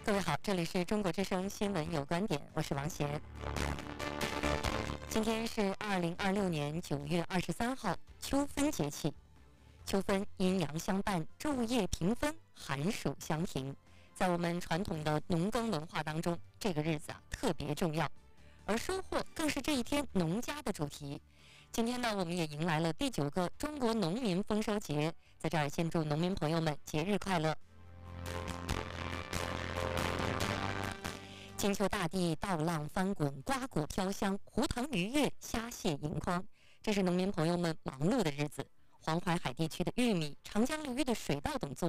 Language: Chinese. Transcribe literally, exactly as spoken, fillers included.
各位好，这里是中国之声新闻有观点，我是王贤。今天是二零二六年九月二十三号，秋分节气。秋分阴阳相伴，昼夜平分，寒暑相平。在我们传统的农耕文化当中，这个日子啊特别重要，而收获更是这一天农家的主题。今天呢，我们也迎来了第九个中国农民丰收节，在这儿先祝农民朋友们节日快乐。金秋大地，稻浪翻滚，瓜果飘香，胡塘鱼跃，虾蟹盈筐，这是农民朋友们忙碌的日子。黄淮海地区的玉米、长江流域的水稻等作